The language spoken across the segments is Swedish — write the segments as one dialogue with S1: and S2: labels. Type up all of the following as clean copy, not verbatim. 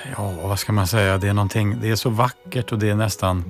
S1: Ja, vad ska man säga? Det är någonting, det är så vackert och det är nästan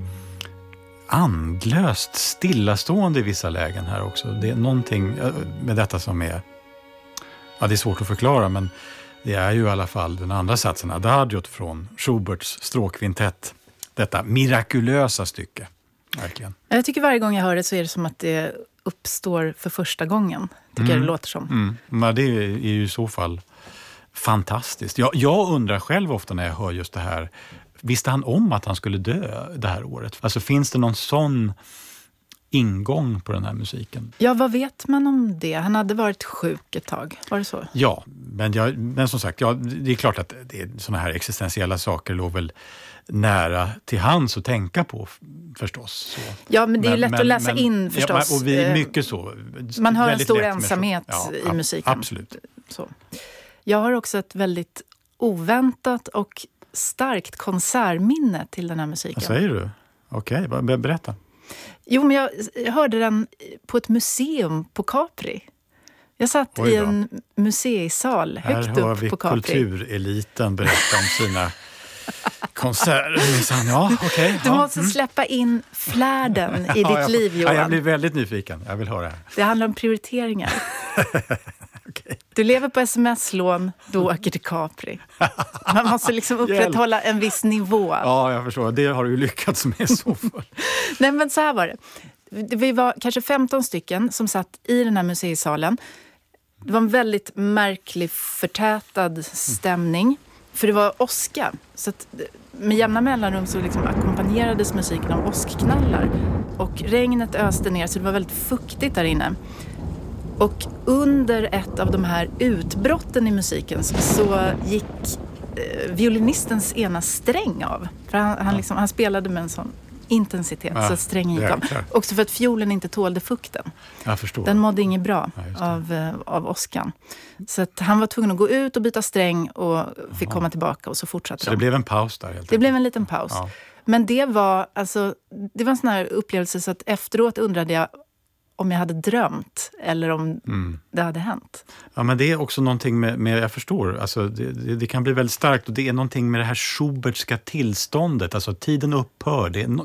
S1: andlöst stillastående i vissa lägen här också. Det är någonting med detta som är, ja, det är svårt att förklara, men det är ju i alla fall den andra satsen, Adagiot från Schuberts stråkkvintett. Detta mirakulösa stycke, verkligen.
S2: Jag tycker varje gång jag hör det så är det som att det uppstår för första gången, tycker jag det låter som.
S1: Men det är ju i så fall fantastiskt. Jag undrar själv ofta när jag hör just det här, visste han om att han skulle dö det här året? Alltså finns det någon sån ingång på den här musiken?
S2: Ja, vad vet man om det? Han hade varit sjuk ett tag, var det så?
S1: Ja, men som sagt, det är klart att det är såna här existentiella saker låg väl nära till hands att tänka på förstås. Så.
S2: Ja, men det är lätt att läsa in förstås.
S1: Ja, och vi är mycket så.
S2: Man har en stor ensamhet i musiken.
S1: Absolut.
S2: Så. Jag har också ett väldigt oväntat och starkt konsertminne till den här musiken.
S1: Vad säger du? Okej, berätta.
S2: Jo, men jag hörde den på ett museum på Capri. Jag satt i en museisal högt upp på Capri.
S1: Här hör vi kultureliten berätta om sina konserter. Ja, okay,
S2: du måste släppa in flärden i ditt liv, Johan.
S1: Jag blir väldigt nyfiken. Jag vill höra det här.
S2: Det handlar om prioriteringar.
S1: Okay.
S2: Du lever på sms-lån, du åker till Capri. Man måste liksom upprätthålla en viss nivå.
S1: Ja, jag förstår. Det har du ju lyckats med så fall.
S2: Nej, men så här var det. Vi var kanske 15 stycken som satt i den här museisalen. Det var en väldigt märklig, förtätad stämning. För det var åska. Så att med jämna mellanrum så liksom ackompanjerades musiken av åskknallar. Och regnet öste ner, så det var väldigt fuktigt där inne. Och under ett av de här utbrotten i musiken så gick violinistens ena sträng av. För han spelade med en sån intensitet så att strängen gick av. Också för att fiolen inte tålde fukten.
S1: Jag förstår.
S2: Den mådde inget bra av åskan. Så att han var tvungen att gå ut och byta sträng och fick komma tillbaka och så fortsatte
S1: Så det blev en paus där helt enkelt.
S2: Det blev en liten paus.
S1: Ja.
S2: Men det var en sån här upplevelse så att efteråt undrade jag om jag hade drömt eller om det hade hänt. Ja, men det är också någonting med jag förstår, alltså det kan bli väldigt starkt och det är någonting med det här Schubertska tillståndet, alltså tiden upphör,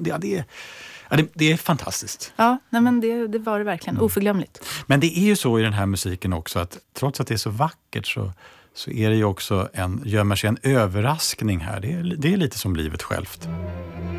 S2: det är fantastiskt. Ja, nej, men det var det verkligen, oförglömligt. Men det är ju så i den här musiken också att trots att det är så vackert så är det ju också gömmer sig en överraskning här, det är lite som livet självt.